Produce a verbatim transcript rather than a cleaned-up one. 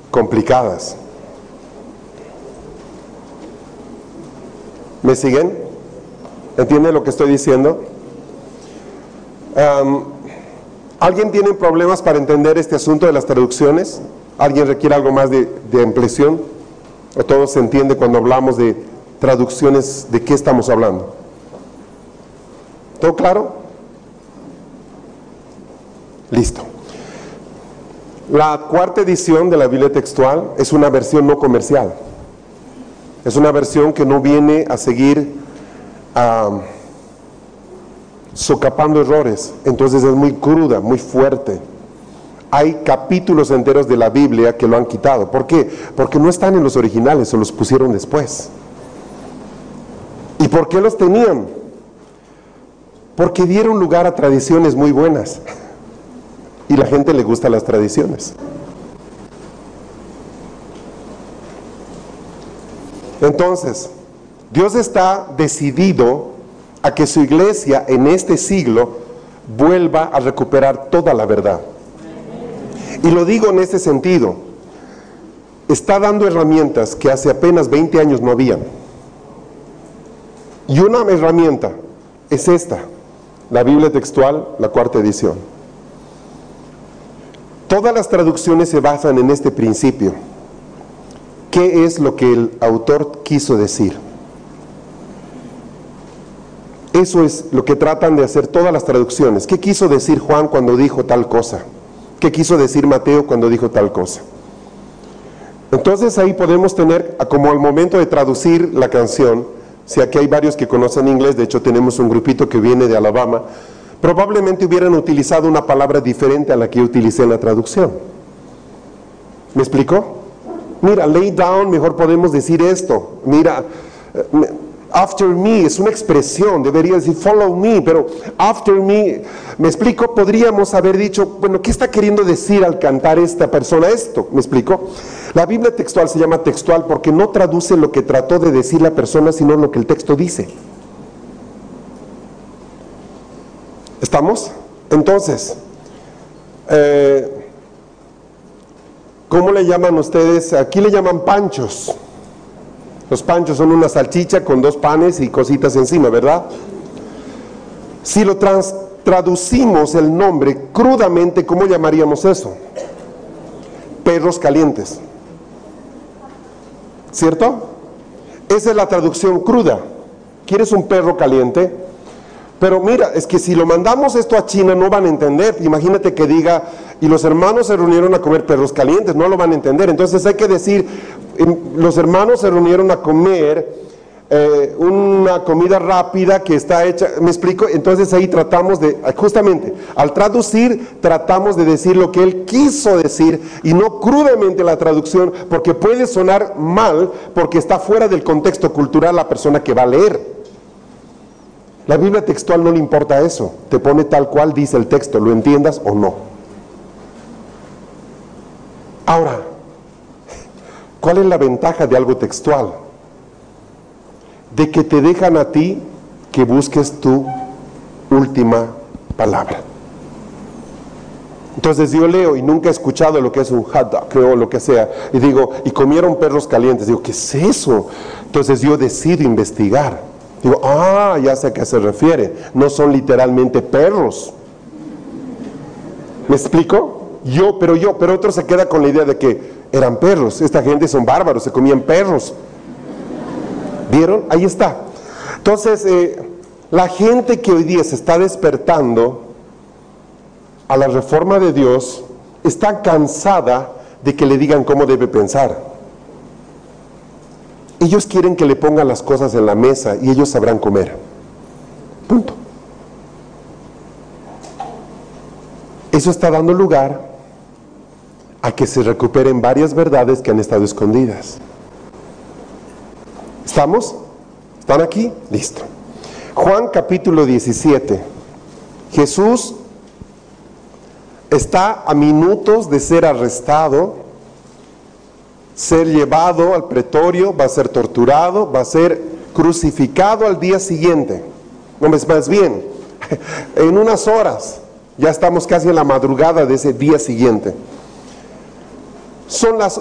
complicadas. ¿Me siguen? ¿Entienden lo que estoy diciendo? Um, ¿Alguien tiene problemas para entender este asunto de las traducciones? ¿Alguien requiere algo más de, de ampliación? ¿O todo se entiende cuando hablamos de traducciones? ¿De qué estamos hablando? ¿Todo claro? Listo. La cuarta edición de la Biblia textual es una versión no comercial. Es una versión que no viene a seguir uh, socapando errores. Entonces es muy cruda, muy fuerte. Hay capítulos enteros de la Biblia que lo han quitado. ¿Por qué? Porque no están en los originales, se los pusieron después. ¿Y por qué los tenían? Porque dieron lugar a tradiciones muy buenas. Y la gente le gusta las tradiciones. Entonces, Dios está decidido a que su iglesia en este siglo vuelva a recuperar toda la verdad. Y lo digo en este sentido, está dando herramientas que hace apenas veinte años no habían. Y una herramienta es esta, la Biblia textual, la cuarta edición. Todas las traducciones se basan en este principio. ¿Qué es lo que el autor quiso decir? Eso es lo que tratan de hacer todas las traducciones. ¿Qué quiso decir Juan cuando dijo tal cosa? ¿Qué quiso decir Mateo cuando dijo tal cosa? Entonces ahí podemos tener, como al momento de traducir la canción, si aquí hay varios que conocen inglés, de hecho tenemos un grupito que viene de Alabama, probablemente hubieran utilizado una palabra diferente a la que yo utilicé en la traducción. ¿Me explicó? Mira, lay down, mejor podemos decir esto. Mira, after me es una expresión, debería decir follow me, pero after me, ¿me explico? Podríamos haber dicho, bueno, ¿qué está queriendo decir al cantar esta persona esto? ¿Me explico? La Biblia textual se llama textual porque no traduce lo que trató de decir la persona, sino lo que el texto dice. ¿Estamos? Entonces, eh, ¿cómo le llaman ustedes? Aquí le llaman panchos. Los panchos son una salchicha con dos panes y cositas encima, ¿verdad? Si lo trans, traducimos el nombre crudamente, ¿cómo llamaríamos eso? Perros calientes. ¿Cierto? Esa es la traducción cruda. ¿Quieres un perro caliente? Pero mira, es que si lo mandamos esto a China no van a entender. Imagínate que diga, y los hermanos se reunieron a comer perros calientes, no lo van a entender. Entonces hay que decir, los hermanos se reunieron a comer eh, una comida rápida que está hecha, ¿me explico? Entonces ahí tratamos de, justamente, al traducir, tratamos de decir lo que él quiso decir, y no crudamente la traducción, porque puede sonar mal, porque está fuera del contexto cultural la persona que va a leer. La Biblia textual no le importa eso, te pone tal cual dice el texto, lo entiendas o no. Ahora, ¿cuál es la ventaja de algo textual? De que te dejan a ti que busques tu última palabra. Entonces yo leo y nunca he escuchado lo que es un hot dog o lo que sea, y digo, y comieron perros calientes, digo, ¿qué es eso? Entonces yo decido investigar. Digo, ah, ya sé a qué se refiere. No son literalmente perros. ¿Me explico? Yo, pero yo, pero otro se queda con la idea de que eran perros. Esta gente son bárbaros, se comían perros. ¿Vieron? Ahí está. Entonces, eh, la gente que hoy día se está despertando a la reforma de Dios está cansada de que le digan cómo debe pensar. Ellos quieren que le pongan las cosas en la mesa y ellos sabrán comer. Punto. Eso está dando lugar a que se recuperen varias verdades que han estado escondidas. ¿Estamos? ¿Están aquí? Listo. Juan capítulo diecisiete. Jesús está a minutos de ser arrestado, ser llevado al pretorio, va a ser torturado, va a ser crucificado al día siguiente. No, más bien, en unas horas, ya estamos casi en la madrugada de ese día siguiente. Son las